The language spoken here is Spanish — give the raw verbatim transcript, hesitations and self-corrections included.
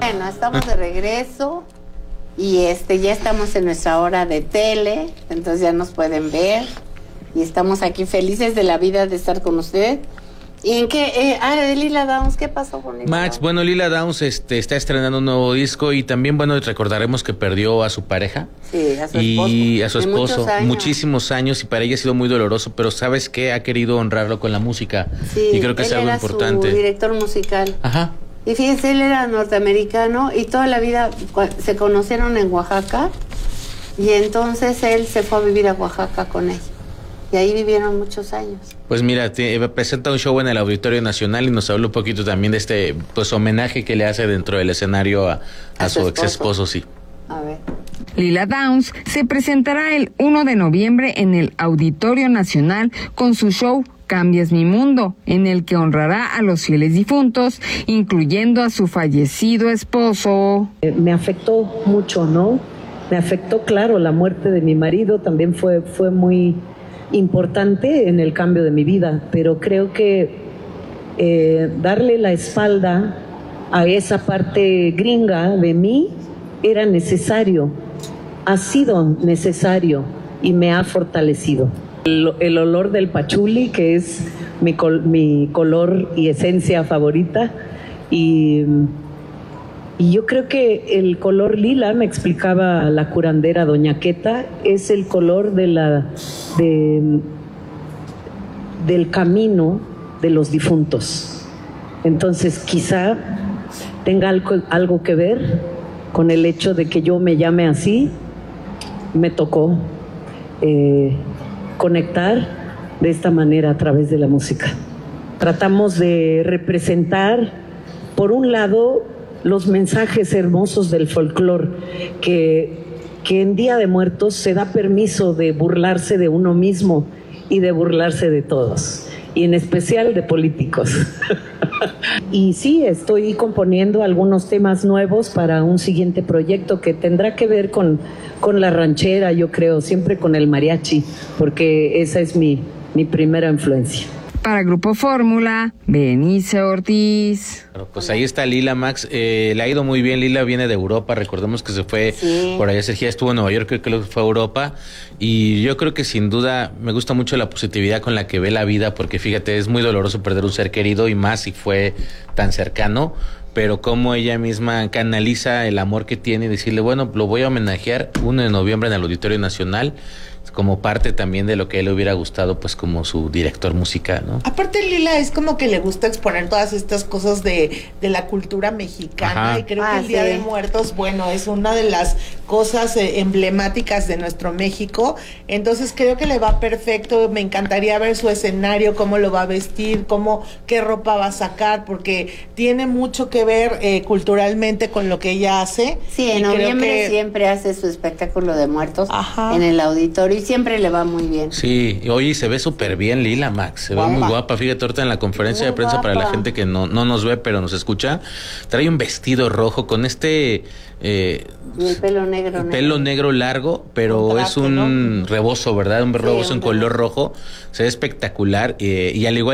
Bueno, estamos de regreso y este ya estamos en nuestra hora de tele, entonces ya nos pueden ver y estamos aquí felices de la vida de estar con ustedes. ¿Y en qué? Eh, ah, de Lila Downs, ¿qué pasó con Lila Max, Downs? bueno, Lila Downs este, está estrenando un nuevo disco y también, bueno, recordaremos que perdió a su pareja. Sí, a su y esposo. a su De esposo, muchos años. muchísimos años, y para ella ha sido muy doloroso, pero ¿sabes qué? Ha querido honrarlo con la música, Sí, y creo que él es algo era importante. su director musical. Ajá. Y fíjense, él era norteamericano y toda la vida cua- se conocieron en Oaxaca y entonces él se fue a vivir a Oaxaca con ella. Y ahí vivieron muchos años. Pues mira, te, presenta un show en el Auditorio Nacional y nos habla un poquito también de este pues homenaje que le hace dentro del escenario a, a, a su, su ex esposo, sí. A ver. Lila Downs se presentará el uno de noviembre en el Auditorio Nacional con su show Cambias mi mundo, en el que honrará a los fieles difuntos, incluyendo a su fallecido esposo. Eh, me afectó mucho, ¿no? Me afectó, claro, la muerte de mi marido también fue, fue muy importante en el cambio de mi vida, pero creo que eh, darle la espalda a esa parte gringa de mí era necesario, ha sido necesario y me ha fortalecido. El, el olor del pachuli, que es mi, col, mi color y esencia favorita, y, y yo creo que el color lila, me explicaba la curandera doña Queta, es el color de la, de, del camino de los difuntos. Entonces quizá tenga algo, algo que ver con el hecho de que yo me llame así. Me tocó eh, conectar de esta manera a través de la música. Tratamos de representar, por un lado, los mensajes hermosos del folclore, que, que en Día de Muertos se da permiso de burlarse de uno mismo y de burlarse de todos, y en especial de políticos. Y sí, estoy componiendo algunos temas nuevos para un siguiente proyecto que tendrá que ver con, con la ranchera, yo creo, siempre con el mariachi, porque esa es mi, mi primera influencia. Para Grupo Fórmula, Benice Ortiz. Bueno, pues ahí está Lila, Max. Eh, le ha ido muy bien. Lila viene de Europa. Recordemos que se fue sí. por allá. Sergio estuvo en Nueva York, creo que fue a Europa. Y yo creo que sin duda me gusta mucho la positividad con la que ve la vida, porque fíjate, es muy doloroso perder un ser querido y más si fue tan cercano. Pero como ella misma canaliza el amor que tiene y decirle, bueno, lo voy a homenajear uno de noviembre en el Auditorio Nacional, como parte también de lo que a él le hubiera gustado, pues como su director musical, ¿no? Aparte Lila es como que le gusta exponer todas estas cosas de, de la cultura mexicana. Ajá. Y creo ah, que el sí. Día de Muertos, bueno, es una de las cosas eh, emblemáticas de nuestro México, entonces creo que le va perfecto. Me encantaría ver su escenario, cómo lo va a vestir, cómo, qué ropa va a sacar, porque tiene mucho que ver eh, culturalmente con lo que ella hace. Sí, en noviembre que... siempre hace su espectáculo de muertos. Ajá. En el auditorio. Y siempre le va muy bien. Sí, oye, se ve súper bien Lila, Max, se guapa. ve muy guapa. Fíjate, ahorita en la conferencia muy de prensa guapa. Para la gente que no, no nos ve pero nos escucha, trae un vestido rojo con este... Eh, y el pelo negro. El pelo negro largo, pero un traje, es un ¿no? rebozo, ¿verdad? Un rebozo sí, en color rojo. Se ve espectacular eh, y al igual